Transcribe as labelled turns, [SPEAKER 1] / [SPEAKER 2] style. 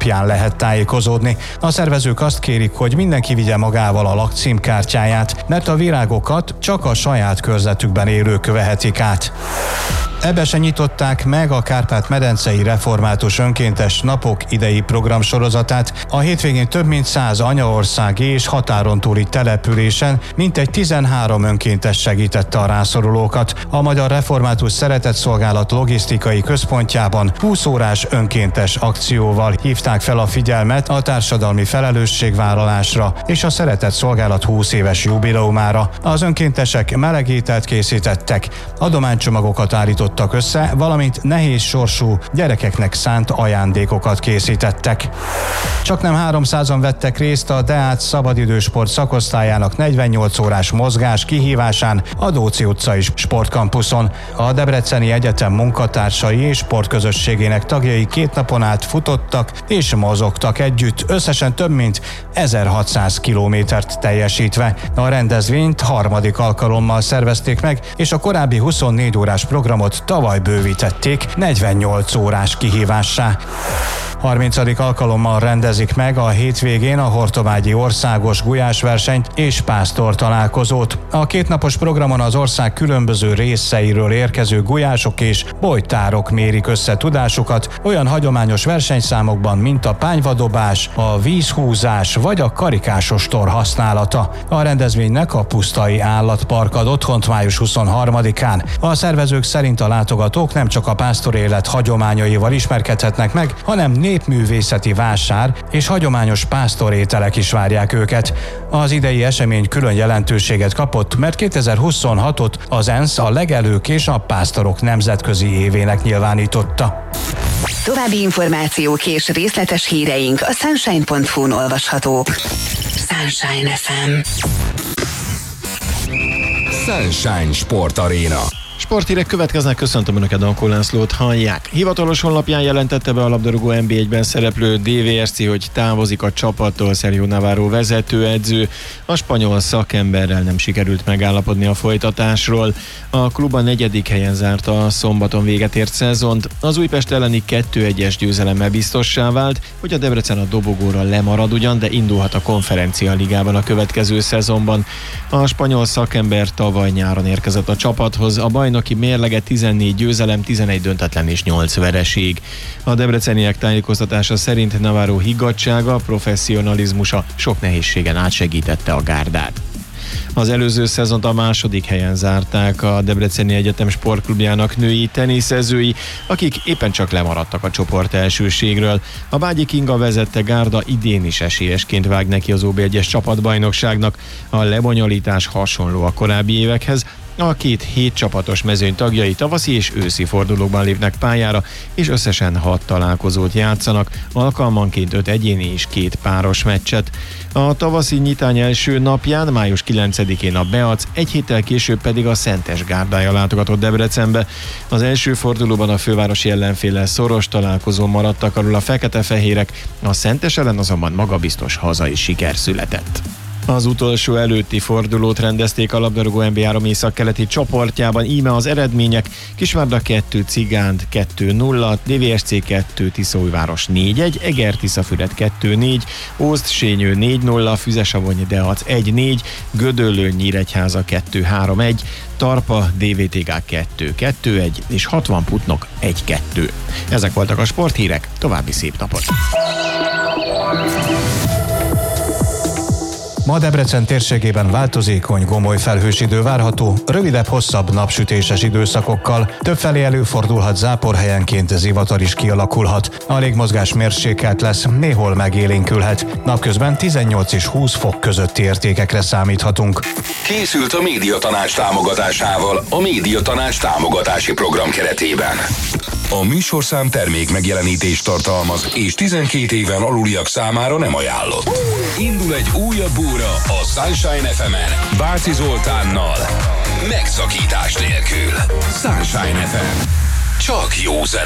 [SPEAKER 1] honlapján lehet tájékozódni. A szervezők azt kérik, hogy mindenki vigye magával a lakcímkártyáját, mert a virágokat csak a saját körzetükben élők vehetik át. Ebbe se nyitották meg a Kárpát-medencei Református Önkéntes Napok idei programsorozatát. A hétvégén több mint 100 anyaországi és határon túli településen mintegy 13 önkéntes segítette a rászorulókat. A Magyar Református Szeretetszolgálat logisztikai központjában 20 órás önkéntes akcióval hívták fel a figyelmet a társadalmi felelősségvállalásra és a Szeretetszolgálat 20 éves jubileumára. Az önkéntesek melegételt készítettek, adománycsomagokat állítottak össze, valamint nehéz sorsú gyerekeknek szánt ajándékokat készítettek. Csaknem 300-an vettek részt a Deák szabadidősport szakosztályának 48 órás mozgás kihívásán a Dóczy utcai sportkampuszon. A Debreceni Egyetem munkatársai és sportközösségének tagjai 2 napon át futottak és mozogtak együtt, összesen több mint 1600 kilométert teljesítve. A rendezvényt harmadik alkalommal szervezték meg, és a korábbi 24 órás programot tavaly bővítették 48 órás kihívássá. 30. alkalommal rendezik meg a hétvégén a Hortobágyi országos gulyásversenyt és pásztor találkozót. A 2 napos programon az ország különböző részeiről érkező gulyások és bojtárok mérik össze tudásukat olyan hagyományos versenyszámokban, mint a pányvadobás, a vízhúzás vagy a karikásos tor használata. A rendezvénynek a Pusztai Állatpark ad otthont május 23-án. A szervezők szerint a látogatók nem csak a pásztorélet hagyományaival ismerkedhetnek meg, hanem népművészeti vásár és hagyományos pásztorételek is várják őket. Az idei esemény külön jelentőséget kapott, mert 2026-ot az ENSZ a legelők és a pásztorok nemzetközi évének nyilvánította.
[SPEAKER 2] További információk és részletes híreink a sunshine.hu-n olvashatók. Sunshine FM.
[SPEAKER 3] Sunshine Sport Arena.
[SPEAKER 4] Sporthírek következnek, köszöntöm Önöket, Dankó Lászlót hallják. Hivatalos honlapján jelentette be a labdarúgó NB1-ben szereplő DVRC, hogy távozik a csapattól Sergio Navarro vezetőedző. A spanyol szakemberrel nem sikerült megállapodni a folytatásról. A klub a 4. helyen zárta a szombaton véget ért szezont. Az Újpest elleni 2-1-es győzelemmel biztossá vált, hogy a Debrecen a dobogóra lemarad ugyan, de indulhat a Konferencia Ligában a következő szezonban. A spanyol szakember tavaly nyáron érkezett a csapathoz, a bajnoki mérlege 14 győzelem, 11 döntetlen és 8 vereség. A debreceniek tájékoztatása szerint Navarro higgadtsága, professzionalizmusa sok nehézségen átsegítette a gárdát. Az előző szezont a 2. helyen zárták a Debreceni Egyetem sportklubjának női teniszezői, akik éppen csak lemaradtak a csoport elsőségről. A Bágyi Kinga vezette gárda idén is esélyesként vág neki az OB1-es csapatbajnokságnak. A lebonyolítás hasonló a korábbi évekhez. A 2 7 csapatos mezőny tagjai tavaszi és őszi fordulókban lépnek pályára, és összesen 6 találkozót játszanak, alkalmanként 5 egyéni és 2 páros meccset. A tavaszi nyitány első napján, május 9-én a Beac, egy héttel később pedig a Szentes gárdája látogatott Debrecenbe. Az első fordulóban a fővárosi ellenféllel szoros találkozón maradtak alul a fekete-fehérek, a Szentes ellen azonban magabiztos hazai siker született. Az utolsó előtti fordulót rendezték a labdarúgó NB3 északkeleti csoportjában, íme az eredmények: Kisvárda 2, Cigánd 2-0, DVSC 2, Tiszaújváros 4-1, Eger-Tiszafüred 2-4, Ózd-Sényő 4-0, Füzesabony Deac 1-4, Gödöllő Nyíregyháza 2-3-1, Tarpa DVTK 2-2-1 és 60 Putnok 1-2. Ezek voltak a sporthírek, további szép napot!
[SPEAKER 1] Ma Debrecen térségében változékony, gomoly felhős idő várható, rövidebb-hosszabb napsütéses időszakokkal, többfelé előfordulhat zápor, helyenként zivatar is kialakulhat. A légmozgás mérsékelt lesz, néhol megélénkülhet. Napközben 18 és 20 fok közötti értékekre számíthatunk.
[SPEAKER 3] Készült a Médiatanács támogatásával a Médiatanács támogatási program keretében. A műsorszám termék megjelenítést tartalmaz, és 12 éven aluliak számára nem ajánlott. Indul egy újabb óra a Sunshine FM-en, Báci Zoltánnal, megszakítás nélkül. Sunshine FM. Csak jó zene.